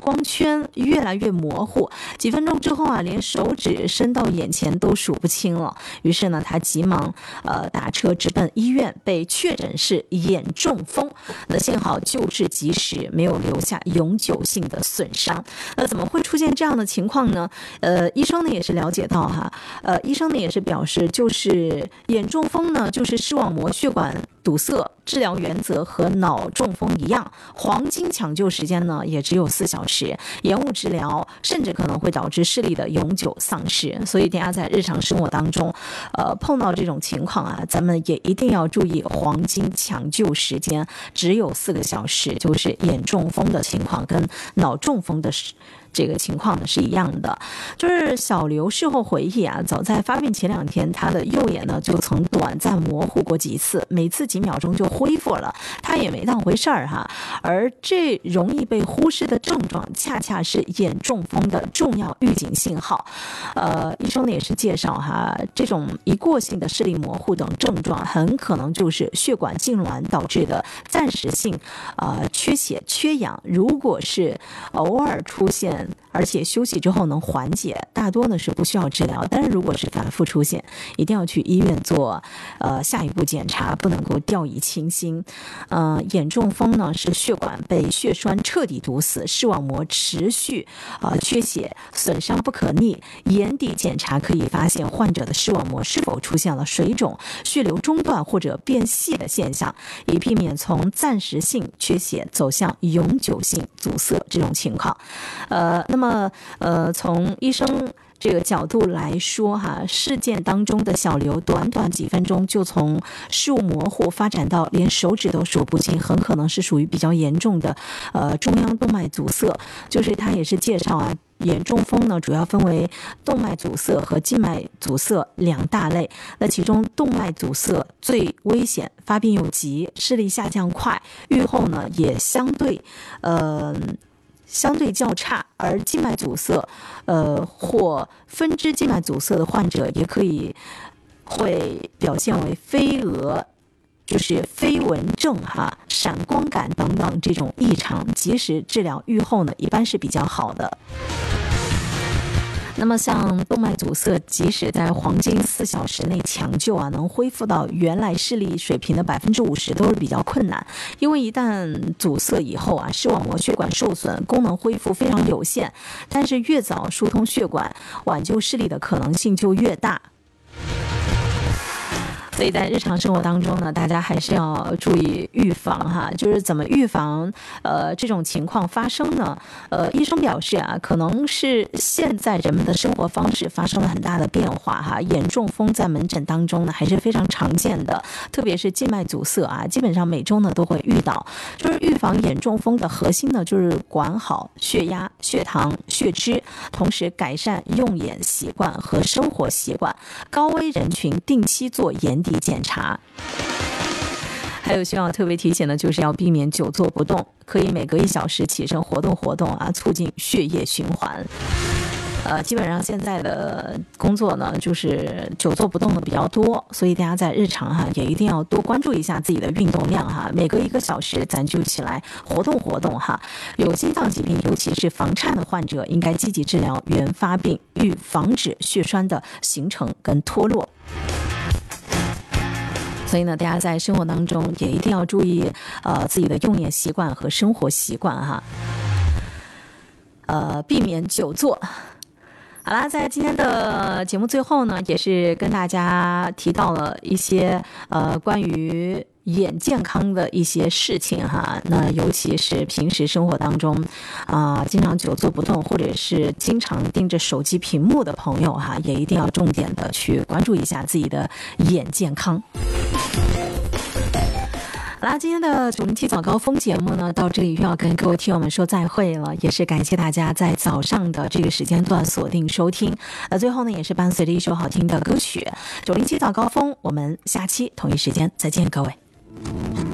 光圈越来越模糊，几分钟之后啊，连手指伸到眼前都数不清了。于是呢，他急忙打车直奔医院，被确诊是眼中风。那幸好救治及时，没有留下永久性的损伤。那怎么会出现这样的情况呢？医生呢也是了解到医生呢也是表示，就是眼中风呢，就是视网膜血管堵塞，治疗原则和脑中风一样，黄金抢救时间呢也只有4小时，延误治疗甚至可能会导致视力的永久丧失。所以大家在日常生活当中碰到这种情况啊，咱们也一定要注意黄金抢救时间只有4个小时，就是眼中风的情况跟脑中风的这个情况呢是一样的。就是小刘事后回忆啊，早在发病前2天，他的右眼呢就曾短暂模糊过几次，每次几秒钟就恢复了，他也没当回事儿哈。而这容易被忽视的症状，恰恰是眼中风的重要预警信号。医生呢也是介绍这种一过性的视力模糊等症状，很可能就是血管痉挛导致的暂时性缺血缺氧。如果是偶尔出现，而且休息之后能缓解，大多呢是不需要治疗。但是如果是反复出现，一定要去医院做下一步检查，不能够掉以轻心。眼中风呢是血管被血栓彻底堵死，视网膜持续缺血，损伤不可逆。眼底检查可以发现患者的视网膜是否出现了水肿、血流中断或者变细的现象，以避免从暂时性缺血走向永久性阻塞这种情况。那么从医生这个角度来说事件当中的小刘短短几分钟就从视物模糊发展到连手指都数不清，很可能是属于比较严重的中央动脉阻塞。就是他也是介绍眼中风呢主要分为动脉阻塞和静脉阻塞2大类。那其中动脉阻塞最危险，发病又急，视力下降快，预后呢也相对较差。而静脉阻塞或分支静脉阻塞的患者也可以会表现为飞蛾，就是飞蚊症闪光感等等这种异常，及时治疗预后呢一般是比较好的。那么像动脉阻塞，即使在黄金4小时内抢救能恢复到原来视力水平的50%都是比较困难。因为一旦阻塞以后视网膜血管受损，功能恢复非常有限，但是越早疏通血管，挽救视力的可能性就越大。所以在日常生活当中呢，大家还是要注意预防就是怎么预防这种情况发生呢？医生表示可能是现在人们的生活方式发生了很大的变化眼中风在门诊当中呢还是非常常见的，特别是静脉阻塞基本上每周呢都会遇到。就是预防眼中风的核心呢就是管好血压、血糖、血脂，同时改善用眼习惯和生活习惯，高危人群定期做眼底检查。还有需要特别提醒的就是要避免久坐不动，可以每隔1小时起身活动活动促进血液循环。基本上现在的工作呢就是久坐不动的比较多，所以大家在日常也一定要多关注一下自己的运动量每隔1个小时咱就起来活动活动有心脏疾病尤其是房颤的患者应该积极治疗原发病，预防止血栓的形成跟脱落。所以呢，大家在生活当中也一定要注意自己的用眼习惯和生活习惯避免久坐。好啦，在今天的节目最后呢，也是跟大家提到了一些关于眼健康的一些事情那尤其是平时生活当中经常久坐不动或者是经常盯着手机屏幕的朋友也一定要重点的去关注一下自己的眼健康。好啦，今天的97早高峰节目呢，到这里又要跟各位听友们说再会了，也是感谢大家在早上的这个时间段锁定收听。最后呢，也是伴随着一首好听的歌曲，97早高峰，我们下期同一时间再见，各位。